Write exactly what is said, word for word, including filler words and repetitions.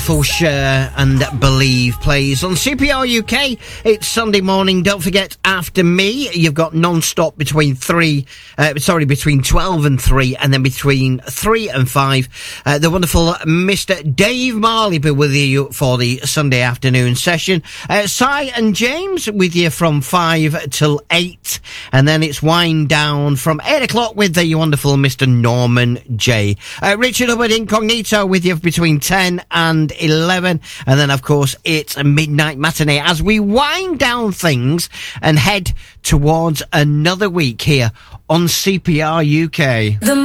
Full Share and Believe plays on C P R U K. It's Sunday morning. Don't forget, after me, you've got non-stop between three, uh, sorry, between twelve and three, and then between three and five. Uh, the wonderful Mister Dave Marley will be with you for the Sunday afternoon session. Uh, Cy and James with you from five till eight, and then it's wind down from eight o'clock with the wonderful Mister Norman J. Uh, Richard Hubbard Incognito with you between ten and eleven, and then of course it's a midnight matinee as we wind down things and head towards another week here on C P R U K. The